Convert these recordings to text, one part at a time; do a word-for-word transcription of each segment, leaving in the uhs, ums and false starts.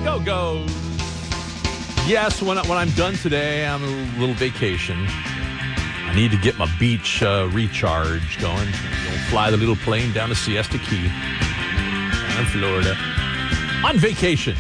Go, go. Yes, when, I, when I'm done today, I'm a little vacation. I need to get my beach uh, recharge going. We'll fly the little plane down to Siesta Key in Florida. On vacation.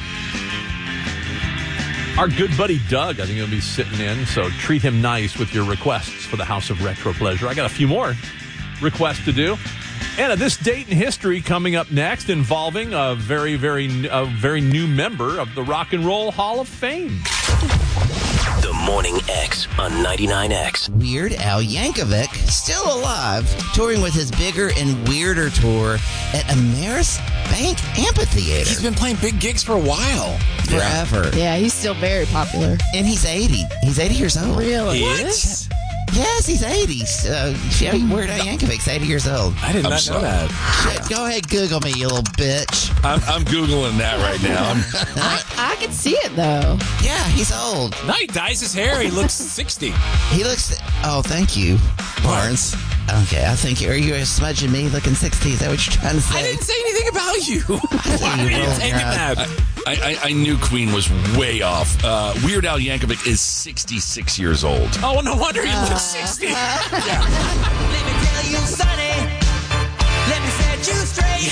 Our good buddy Doug, I think he'll be sitting in, so treat him nice with your requests for the House of Retro Pleasure. I got a few more requests to do. And at this date in history coming up next involving a very, very, a very new member of the Rock and Roll Hall of Fame. The Morning X on ninety-nine X. Weird Al Yankovic, still alive, touring with his bigger and weirder tour at Ameris Bank Amphitheater. He's been playing big gigs for a while. Forever. Yeah, he's still very popular. And he's eighty. He's eighty years old. Really? He What? is? Yes, he's eighty. Uh, Weird Al Yankovic's eighty years old. I did I'm not sorry. know that. Shit, go ahead, Google me, you little bitch. I'm, I'm Googling that right now. I'm, I, I can see it, though. Yeah, he's old. No, he dyes his hair. He looks sixty. He looks... Oh, thank you, Barnes. Okay, I think... Are you smudging me looking sixty? Is that what you're trying to say? I didn't say anything about you. Why you are you rolled taking your eyes. that? I, I, I knew Queen was way off. Uh, Weird Al Yankovic is sixty-six years old. Oh, no wonder he looks sixty. Yeah. Let me tell you, Sonny. Let me set you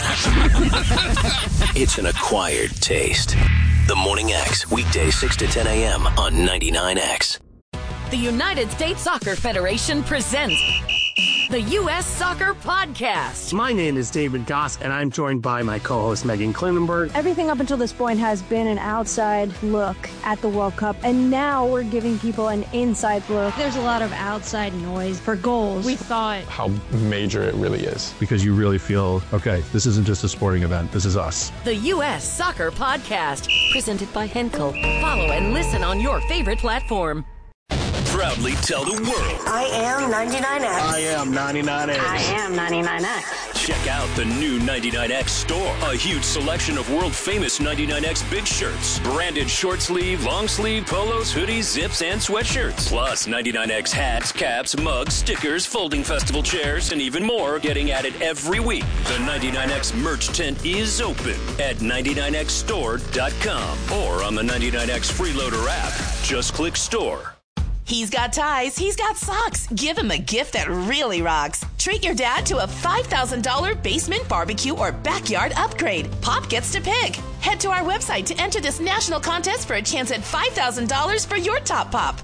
straight. It's an acquired taste. The Morning X, weekdays six to ten a.m. on ninety-nine X. The United States Soccer Federation presents the U S Soccer Podcast. My name is David Goss, and I'm joined by my co-host Megan Klinenberg. Everything up until this point has been an outside look at the World Cup, and now we're giving people an inside look. There's a lot of outside noise for goals. We thought how major it really is, because you really feel, okay, this isn't just a sporting event, this is us. The U S Soccer Podcast, presented by Henkel. Follow and listen on your favorite platform. Proudly tell the world. I am ninety-nine X. I am ninety-nine X. I am ninety-nine X. Check out the new ninety-nine X store. A huge selection of world-famous ninety-nine X big shirts. Branded short sleeve, long sleeve, polos, hoodies, zips, and sweatshirts. Plus ninety-nine X hats, caps, mugs, stickers, folding festival chairs, and even more getting added every week. The ninety-nine X merch tent is open at ninety-nine X store dot com or on the ninety-nine X Freeloader app. Just click store. He's got ties, he's got socks. Give him a gift that really rocks. Treat your dad to a five thousand dollars basement barbecue or backyard upgrade. Pop gets to pick. Head to our website to enter this national contest for a chance at five thousand dollars for your top pop.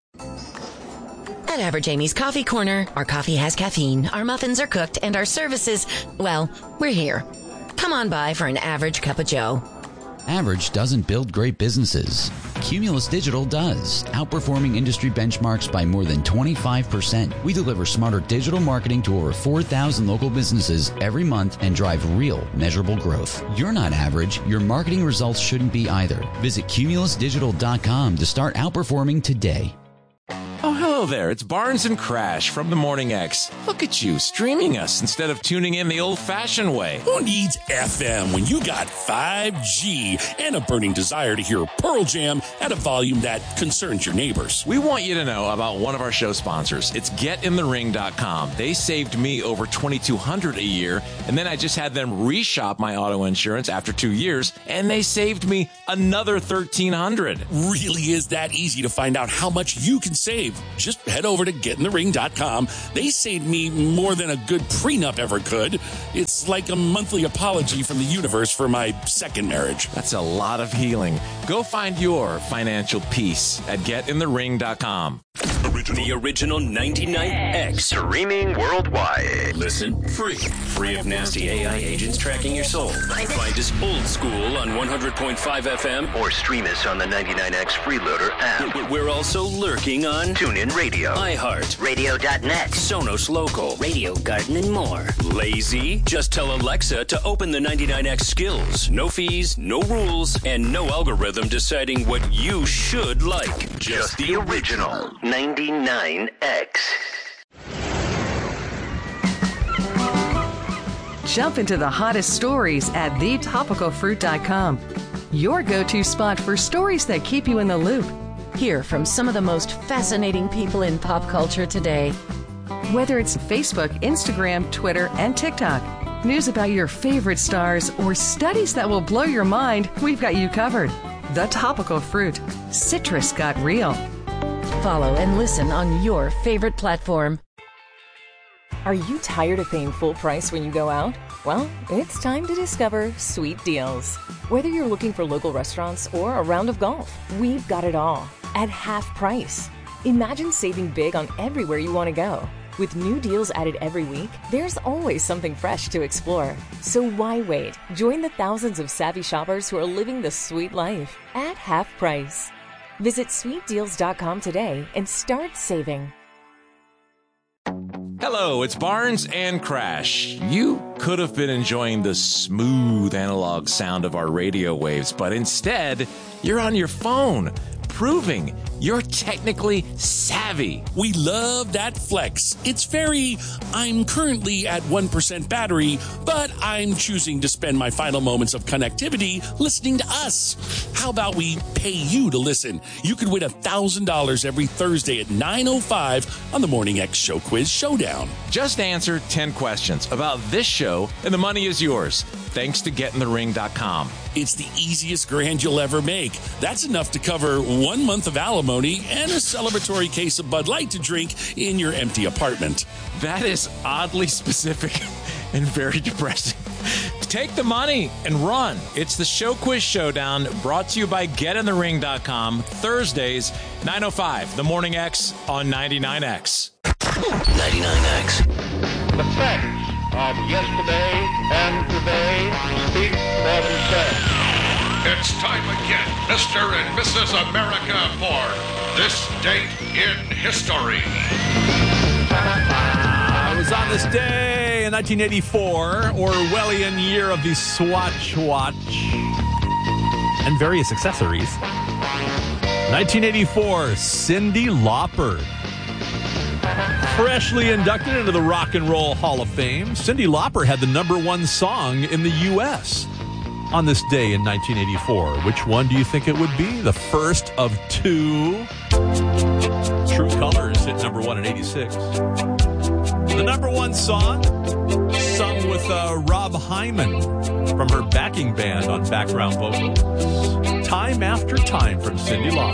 At Average Amy's Coffee Corner, our coffee has caffeine, our muffins are cooked, and our services, well, we're here. Come on by for an average cup of joe. Average doesn't build great businesses. Cumulus Digital does, outperforming industry benchmarks by more than twenty-five percent. We deliver smarter digital marketing to over four thousand local businesses every month and drive real, measurable growth. You're not average. Your marketing results shouldn't be either. Visit cumulus digital dot com to start outperforming today. Oh, hello there. It's Barnes and Crash from the Morning X. Look at you, streaming us instead of tuning in the old-fashioned way. Who needs F M when you got five G and a burning desire to hear Pearl Jam at a volume that concerns your neighbors? We want you to know about one of our show sponsors. It's get in the ring dot com. They saved me over twenty-two hundred dollars a year, and then I just had them reshop my auto insurance after two years, and they saved me another thirteen hundred dollars. Really is that easy to find out how much you can save. Just head over to get in the ring dot com. They saved me more than a good prenup ever could. It's like a monthly apology from the universe for my second marriage. That's a lot of healing. Go find your financial peace at get in the ring dot com. Original. The original ninety-nine X. Streaming worldwide. Listen free. Free of nasty A I agents tracking your soul. Find us old school on one hundred point five F M or stream us on the ninety-nine X Freeloader app. We're also lurking on TuneIn Radio, iHeart, radio dot net, Sonos Local, Radio Garden, and more. Lazy? Just tell Alexa to open the ninety-nine X skills. No fees, no rules, and no algorithm deciding what you should like. Just the original ninety-nine X. Jump into the hottest stories at the topical fruit dot com. Your go-to spot for stories that keep you in the loop. Hear from some of the most fascinating people in pop culture today. Whether it's Facebook, Instagram, Twitter, and TikTok, news about your favorite stars, or studies that will blow your mind, we've got you covered. The Topical Fruit. Citrus got real. Follow and listen on your favorite platform. Are you tired of paying full price when you go out? Well, it's time to discover Sweet Deals. Whether you're looking for local restaurants or a round of golf, we've got it all at half price. Imagine saving big on everywhere you want to go. With new deals added every week, there's always something fresh to explore. So why wait? Join the thousands of savvy shoppers who are living the sweet life at half price. Visit sweet deals dot com today and start saving. Hello, it's Barnes and Crash. You could have been enjoying the smooth analog sound of our radio waves, but instead, you're on your phone, proving you're technically savvy. We love that flex. It's very, I'm currently at one percent battery, but I'm choosing to spend my final moments of connectivity listening to us. How about we pay you to listen? You could win one thousand dollars every Thursday at nine oh five on the Morning X Show Quiz Showdown. Just answer ten questions about this show, and the money is yours. Thanks to get in the ring dot com. It's the easiest grand you'll ever make. That's enough to cover one month of alimony and a celebratory case of Bud Light to drink in your empty apartment. That is oddly specific and very depressing. Take the money and run. It's the Show Quiz Showdown, brought to you by get in the ring dot com, Thursdays, nine oh five, The Morning X on ninety-nine X. ninety-nine X. The facts of yesterday and today speak for themselves. It's time again, Mister and Missus America, for This Date in History. It was on this day in nineteen eighty-four, Orwellian year of the Swatch watch and various accessories. nineteen eighty-four, Cyndi Lauper, freshly inducted into the Rock and Roll Hall of Fame. Cyndi Lauper had the number one song in the U S on this day in nineteen eighty-four. Which one do you think it would be? The first of two. True Colors hit number one in eighty-six. The number one song, sung with uh, Rob Hyman from her backing band on background vocals. Time After Time from Cyndi Lauper.